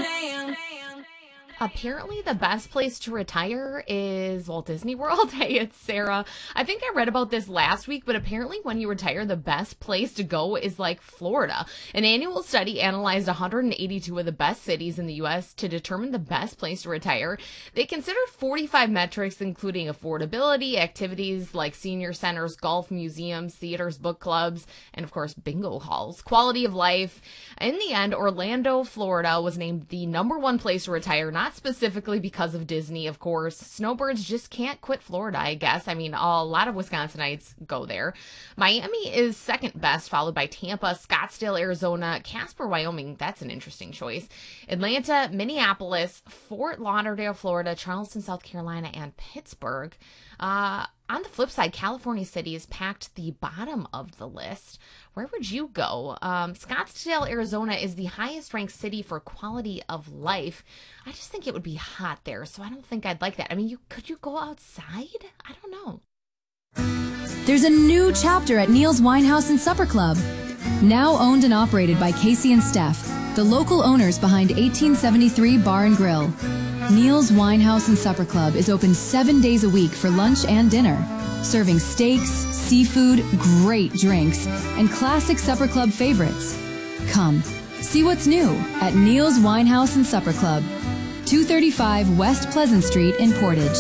Apparently the best place to retire is Walt Disney World. Hey, it's Sarah. I think I read about this last week, but apparently when you retire, the best place to go is like Florida. An annual study analyzed 182 of the best cities in the U.S. to determine the best place to retire. They considered 45 metrics, including affordability, activities like senior centers, golf, museums, theaters, book clubs, and of course, bingo halls, quality of life. In the end, Orlando, Florida was named the #1 place to retire, not specifically because of Disney, of course. Snowbirds just can't quit Florida, I guess. I mean, a lot of Wisconsinites go there. Miami is second best, followed by Tampa, Scottsdale, Arizona, Casper, Wyoming. That's an interesting choice. Atlanta, Minneapolis, Fort Lauderdale, Florida, Charleston, South Carolina, and Pittsburgh. On the flip side, California cities packed the bottom of the list. Where would you go? Scottsdale, Arizona is the highest ranked city for quality of life. I just think it would be hot there, so I don't think I'd like that. I mean, could you go outside? I don't know. There's a new chapter at Neil's Winehouse and Supper Club. Now owned and operated by Casey and Steph, the local owners behind 1873 Bar and Grill. Neil's Winehouse and Supper Club is open 7 days a week for lunch and dinner, serving steaks, seafood, great drinks, and classic Supper Club favorites. Come, see what's new at Neil's Winehouse and Supper Club, 235 West Pleasant Street in Portage.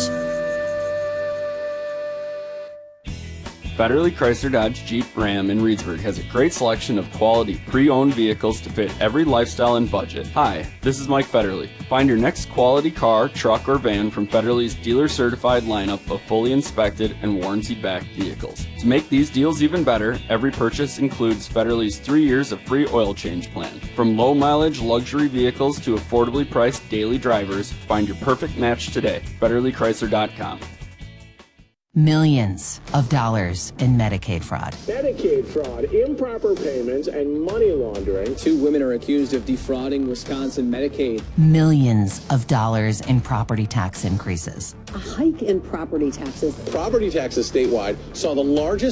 Federally Chrysler Dodge Jeep Ram in Reedsburg has a great selection of quality pre-owned vehicles to fit every lifestyle and budget. Hi, this is Mike Federle. Find your next quality car, truck, or van from Federle's dealer-certified lineup of fully inspected and warranty-backed vehicles. To make these deals even better, every purchase includes Federle's 3 years of free oil change plan. From low-mileage luxury vehicles to affordably priced daily drivers, find your perfect match today. FederleChrysler.com. Millions of dollars in Medicaid fraud. Medicaid fraud, improper payments, and money laundering. 2 women are accused of defrauding Wisconsin Medicaid. Millions of dollars in property tax increases. A hike in property taxes. Property taxes statewide saw the largest